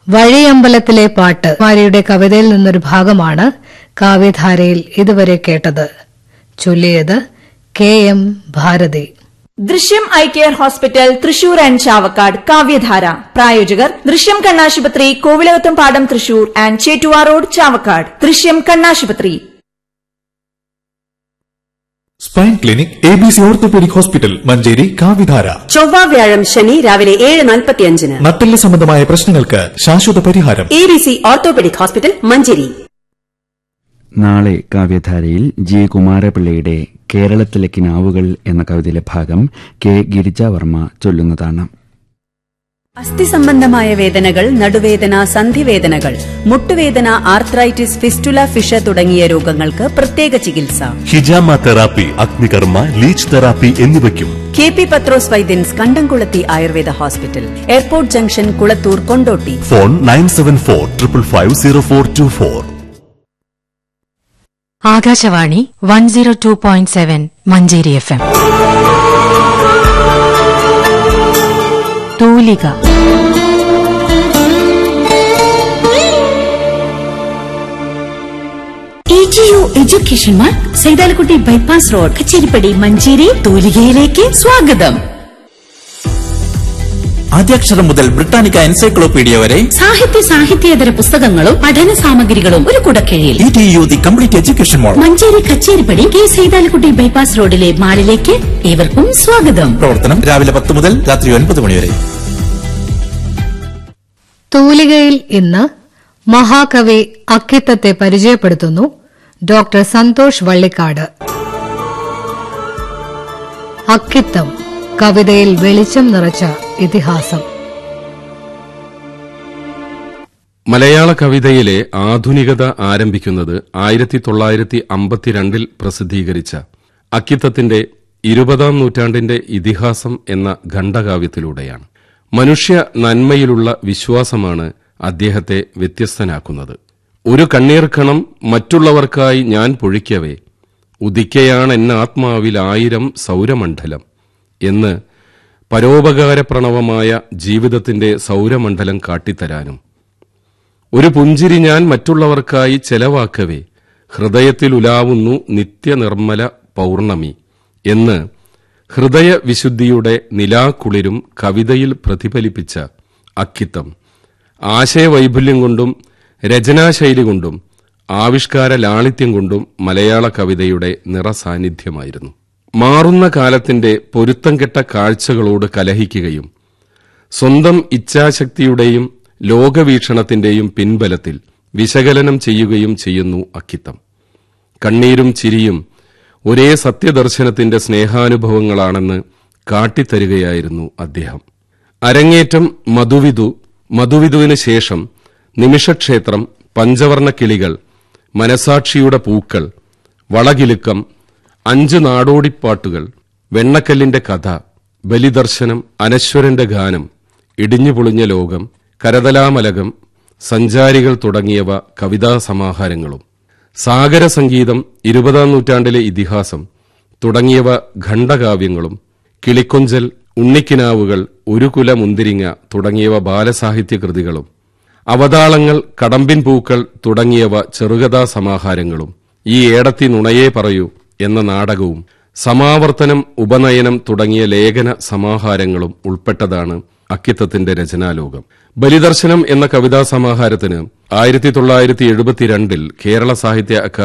വഴിയമ്പലത്തിലെ പാട്ട് മാരിയുടെ കവിതയിൽ നിന്നൊരു ഭാഗമാണ് കാവ്യധാരയിൽ ഇതുവരെ കേട്ടത്. ചൊല്ലിയത് KM ഭാരതി. ദൃശ്യം eye care hospital Thrissur and Chavakkad കാവ്യധാര പ്രായോജകർ ദൃശ്യം കണ്ണാശുപത്രി കോവിലകത്തും പാടം തൃശൂർ ആൻഡ് ചേറ്റുവാ റോഡ് ചാവക്കാട്. ദൃശ്യം കണ്ണാശുപത്രി. Spine clinic ABC orthopaedic hospital Manjeri കാവ്യധാര. ചൊവ്വ വ്യാഴം ശനി രാവിലെ 7:45. നട്ടെല്ല് സംബന്ധമായ പ്രശ്നങ്ങൾക്ക് ശാശ്വത പരിഹാരം. ABC orthopaedic hospital Manjeri. നാളെ കാവ്യധാരയിൽ G. കുമാരപിള്ളയുടെ കേരളത്തിലെ കിനാവുകൾ എന്ന കവിതയിലെ ഭാഗം K. ഗിരിജാവർമ്മ ചൊല്ലുന്നതാണ്. അസ്ഥി സംബന്ധമായ വേദനകൾ, നടുവേദന, സന്ധിവേദനകൾ, മുട്ടുവേദന, ആർത്രൈറ്റിസ്, ഫിസ്റ്റുല, ഫിഷ തുടങ്ങിയ രോഗങ്ങൾക്ക് പ്രത്യേക ചികിത്സ. ഹിജാമ തെറാപ്പി, അഗ്നികർമ്മ, ലീച്ച് തെറാപ്പി എന്നിവയ്ക്കും KP പത്രോസ് വൈദ്യൻസ് കണ്ടംകുളത്തി Ayurveda hospital, airport junction, Kulathur, Kondotty. Phone 9745550424. Akashvani 102.7 Manjeri FM. തൂലിക. EGU education mark, Saithalakutty bypass road, Kacheripadi, Manjeri. തൂലികയിലേക്ക് സ്വാഗതം. ആദ്യാക്ഷരം മുതൽ ബ്രിട്ടാനിക്ക എൻസൈക്ലോപീഡിയ വരെ സാഹിത്യേതര പുസ്തകങ്ങളും പഠന സാമഗ്രികളും ഒരു കുടക്കീഴിൽ. ETU the complete education mall, Manjeri Kacheripadi, K. Saithalakutty bypass റോഡിലെ മാളിലേക്ക് ഏവർക്കും സ്വാഗതം. പ്രവർത്തനം രാവിലെ 10 മുതൽ രാത്രി 9 മണി വരെ. തൂലികയിൽ ഇന്ന് മഹാകവി അക്കിത്തത്തെ പരിചയപ്പെടുത്തുന്നു ഡോക്ടർ സന്തോഷ് വള്ളിക്കാട്. അക്കിത്തം കവിതയിൽ വെളിച്ചം നിറച്ച ഇതിഹാസം. മലയാള കവിതയിലെ ആധുനികത ആരംഭിക്കുന്നത് 1952 പ്രസിദ്ധീകരിച്ച അക്കിത്തത്തിന്റെ 20-ാം നൂറ്റാണ്ടിന്റെ ഇതിഹാസം എന്ന ഖണ്ഡകാവ്യത്തിലൂടെയാണ്. മനുഷ്യ നന്മയിലുള്ള വിശ്വാസമാണ് അദ്ദേഹത്തെ വ്യത്യസ്തനാക്കുന്നത്. ഒരു കണ്ണീർക്കണം മറ്റുള്ളവർക്കായി ഞാൻ പൊഴിക്കവേ, ഉദിക്കയാണെന്നാത്മാവിൽ 1000 സൗരമണ്ഡലം എന്ന് പരോപകാരപ്രണവമായ ജീവിതത്തിന്റെ സൗരമണ്ഡലം കാട്ടിത്തരാനും, ഒരു പുഞ്ചിരി ഞാൻ മറ്റുള്ളവർക്കായി ചെലവാക്കവേ, ഹൃദയത്തിൽ ഉലാവുന്നു നിത്യനിർമ്മല പൗർണമി എന്ന് ഹൃദയവിശുദ്ധിയുടെ നിലാക്കുളിരും കവിതയിൽ പ്രതിഫലിപ്പിച്ച അക്കിത്തം ആശയവൈപുല്യം കൊണ്ടും രചനാശൈലി കൊണ്ടും ആവിഷ്കാര ലാളിത്യം കൊണ്ടും മലയാള കവിതയുടെ നിറസാന്നിധ്യമായിരുന്നു. മാറുന്ന കാലത്തിന്റെ പൊരുത്തം കെട്ട കാഴ്ചകളോട് കലഹിക്കുകയും സ്വന്തം ഇച്ഛാശക്തിയുടെയും ലോകവീക്ഷണത്തിന്റെയും പിൻബലത്തിൽ വിശകലനം ചെയ്യുകയും ചെയ്യുന്നു അക്കിത്തം. കണ്ണീരും ചിരിയും ഒരേ സത്യദർശനത്തിന്റെ സ്നേഹാനുഭവങ്ങളാണെന്ന് കാട്ടിത്തരുകയായിരുന്നു അദ്ദേഹം. അരങ്ങേറ്റം മധുവിധുവിന് ശേഷം നിമിഷക്ഷേത്രം, പഞ്ചവർണ്ണ കിളികൾ, മനസാക്ഷിയുടെ പൂക്കൾ, വളകിലുക്കം, 5 നാടോടിപ്പാട്ടുകൾ, വെണ്ണക്കല്ലിന്റെ കഥ, ബലിദർശനം, അനശ്വരന്റെ ഗാനം, ഇടിഞ്ഞുപൊളിഞ്ഞ ലോകം, കരതലാമലകം, സഞ്ചാരികൾ തുടങ്ങിയവ കവിതാസമാഹാരങ്ങളും, സാഗരസംഗീതം, 20-ാം നൂറ്റാണ്ടിലെ ഇതിഹാസം തുടങ്ങിയവ ഖണ്ഡകാവ്യങ്ങളും, കിളിക്കൊഞ്ചൽ, ഉണ്ണിക്കിനാവുകൾ, ഒരു കുല മുന്തിരിങ്ങ തുടങ്ങിയവ ബാലസാഹിത്യകൃതികളും, അവതാളങ്ങൾ, കടമ്പിൻ പൂക്കൾ തുടങ്ങിയവ ചെറുകഥാസമാഹാരങ്ങളും, ഈ ഏടത്തി നുണയേ പറയൂ എന്ന നാടകവും, സമാവർത്തനം, ഉപനയനം തുടങ്ങിയ ലേഖന സമാഹാരങ്ങളും ഉൾപ്പെട്ടതാണ് അക്കിത്തത്തിന്റെ രചനാലോകം. ബലിദർശനം എന്ന കവിതാസമാഹാരത്തിന് 1972 കേരള സാഹിത്യ